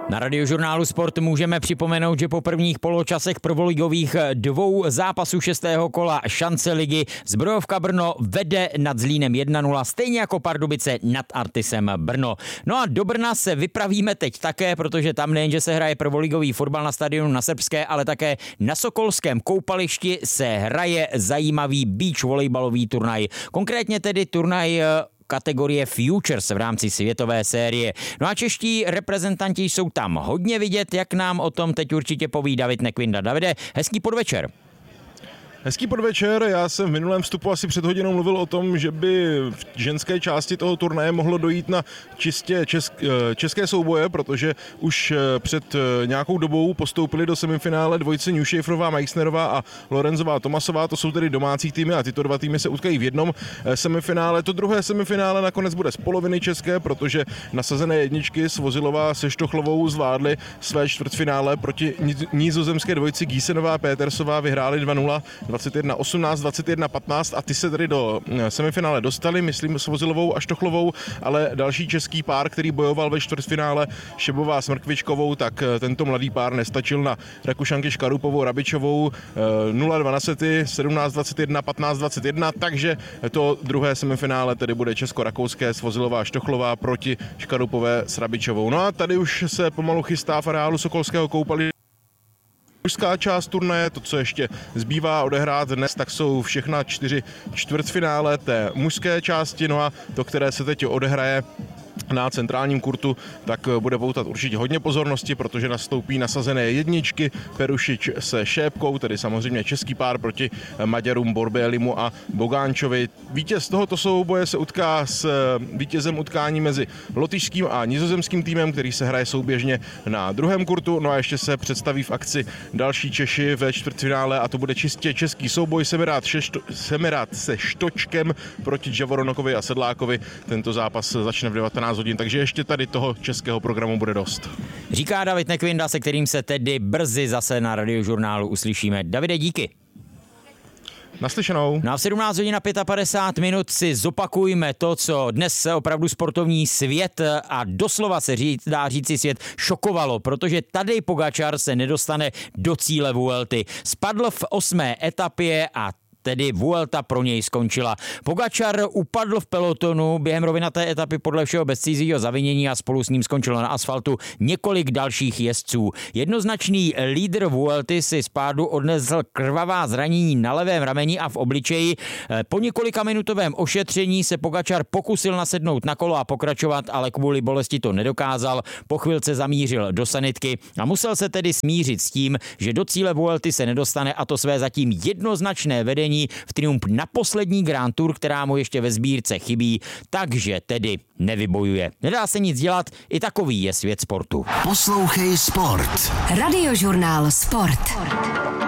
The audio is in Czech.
Na Radiožurnálu Sport můžeme připomenout, že po prvních poločasech prvoligových 2 zápasů 6. kola šance ligy Zbrojovka Brno vede nad Zlínem 1-0, stejně jako Pardubice nad Artisem Brno. No a do Brna se vypravíme teď také, protože tam nejenže se hraje prvoligový fotbal na stadionu na Srbské, ale také na Sokolském koupališti se hraje zajímavý beach volejbalový turnaj. Konkrétně tedy turnaj kategorie Futures v rámci světové série. No a čeští reprezentanti jsou tam hodně vidět, jak nám o tom teď určitě poví David Nekvinda. Davide, hezký podvečer. Hezký podvečer, já jsem v minulém vstupu asi před hodinou mluvil o tom, že by v ženské části toho turnaje mohlo dojít na čistě české souboje, protože už před nějakou dobou postoupili do semifinále dvojice Newshaferová, Meixnerová a Lorenzová Tomasová, to jsou tedy domácí týmy a tyto dva týmy se utkají v jednom semifinále. To druhé semifinále nakonec bude z poloviny české, protože nasazené jedničky Svozilová se Štochlovou zvládly své čtvrtfinále proti nizozemské dvojici Giesenová Petersová, vyhráli 2-0. 21-18, 21-15 a ty se tedy do semifinále dostali, myslím Svozilovou a Štochlovou, ale další český pár, který bojoval ve čtvrtfinále Šebová s Mrkvičkovou, tak tento mladý pár nestačil na Rakušanky Škarupovou, Rabičovou 0-2 na sety, 17-21, 15-21, takže to druhé semifinále tedy bude česko-rakouské Svozilová a Štochlová proti Škarupové s Rabičovou. No a tady už se pomalu chystá v areálu Sokolského koupaliště mužská část turnaje, to, co ještě zbývá odehrát dnes, tak jsou všechna 4 čtvrtfinále té mužské části, no a to, které se teď odehraje na centrálním kurtu, tak bude poutat určitě hodně pozornosti, protože nastoupí nasazené jedničky Perušič se Šépkou, tedy samozřejmě český pár proti Maďarům Borbélimu a Bogánčovi. Vítěz tohoto souboje se utká s vítězem utkání mezi lotyšským a nizozemským týmem, který se hraje souběžně na druhém kurtu, no a ještě se představí v akci další Češi ve čtvrtfinále a to bude čistě český souboj Semerád se Štočkem proti Javoronokovi a Sedlákovi. Tento zápas začne v 19 hodin, takže ještě tady toho českého programu bude dost. Říká David Nekvinda, se kterým se tedy brzy zase na Radiožurnálu uslyšíme. Davide, díky. Naslyšenou. No a v 17 hodin a 55 minut si zopakujme to, co dnes se opravdu sportovní svět a doslova se dá říci svět šokovalo, protože Tadej Pogačar se nedostane do cíle Vuelty. Spadl v 8. etapě a tedy Vuelta pro něj skončila. Pogačar upadl v pelotonu během rovinaté etapy podle všeho bez cizího zavinění a spolu s ním skončilo na asfaltu několik dalších jezdců. Jednoznačný lídr Vuelty si z pádu odnesl krvavá zranění na levém rameni a v obličeji. Po několika minutovém ošetření se Pogačar pokusil nasednout na kolo a pokračovat, ale kvůli bolesti to nedokázal. Po chvilce zamířil do sanitky a musel se tedy smířit s tím, že do cíle Vuelty se nedostane a to své zatím jednoznačné vedení v triumf na poslední Grand Tour, která mu ještě ve sbírce chybí, takže tedy nevybojuje. Nedá se nic dělat, i takový je svět sportu. Poslouchej Sport. Radiožurnál Sport.